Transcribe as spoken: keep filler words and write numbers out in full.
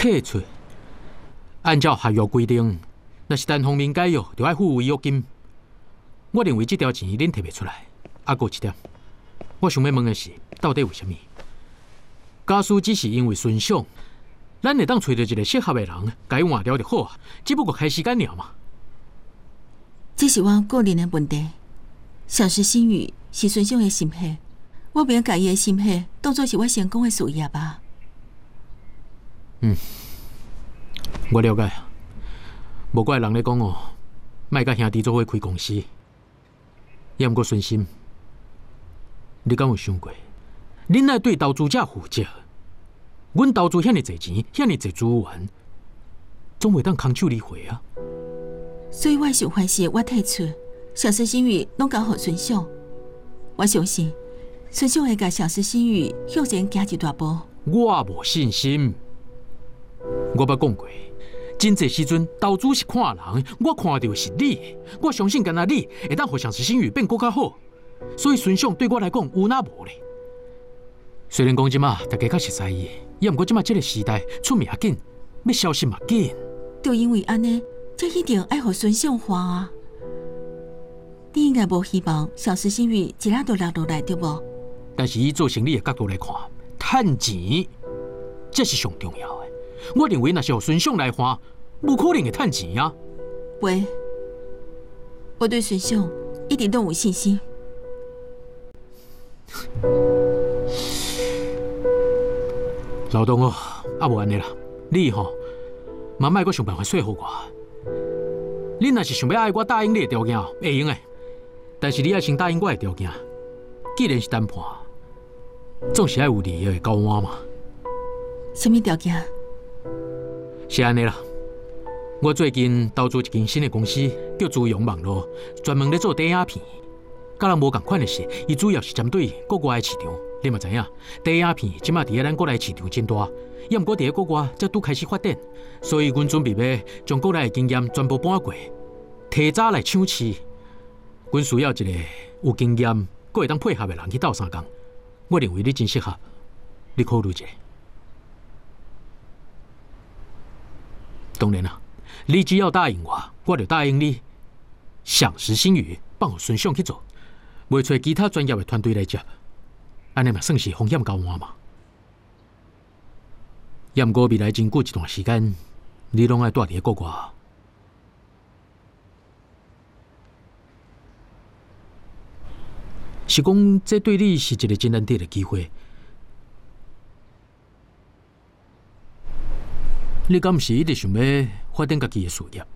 退出。按照合约规定，若是单方面解约，就要付违约金。我认为这条钱恁摕袂出来。还佫一点，我想要问的是，到底为什么？假使只是因为顺想，咱会当找到一个适合的人，甲伊换掉就好啊，只不过开时间尔嘛。 这是我个人的问题。小石新宇是孙想的心血，我袂甲伊的心血当作是我成功的事业吧。 嗯，我了解啊。无怪人咧讲哦，莫甲兄弟做伙开公司。也毋过孙心，你敢有想过，恁爱对投资者负责？阮投资遐尼侪钱，遐尼侪资源，总袂当空手而回啊。 所以我想法是，我退出，小石新宇拢交互孙想。我相信孙想会甲小石新宇向前行一大步。 我无信心。我捌讲过，真侪时阵投资是看人，我看到是你。我相信，干那你会当互小石新宇变更较好。所以孙想对我来讲有哪无咧？虽然讲即马大家较熟悉伊，也毋过即马即个时代出名紧，要消息嘛紧。 就因为安尼，这一定爱互孙想花啊！你应该无希望小石新宇一日就落落来，对无？ 但是以做生意的角度来看，趁钱这是上重要的。我认为，若是互孙想来花，无可能会趁钱啊。 喂，我对孙想一点都有信心。 老董哦，啊无安尼啦，你吼嘛莫阁想办法说服我。你若是想要爱我答应你的条件，会用的。但是你要先答应我的条件。既然是谈判，总是要有利益的交换嘛。 什么条件？ 是安尼啦。我最近投资一间新的公司，叫资阳网络，专门咧做低压片。甲人无共款的是，伊主要是针对国外的市场。你嘛知影，低压片即马伫咧咱国内市场真大，也毋过伫咧国外才拄开始发展，所以阮准备要将国内的经验全部搬过，提早来抢市。阮需要一个有经验、佫会当配合的人去斗相共。我认为你真适合，你考虑一下。当然啦，你只要答应我，我就答应你。想时新语，放互孙想去做，袂找其他专业的团队来接。安尼嘛算是风险交换嘛。也毋过未来真久一段时间，你拢爱住伫国外。是讲，这对你是一个真难得的机会。你敢毋是一直想要发展家己的事业？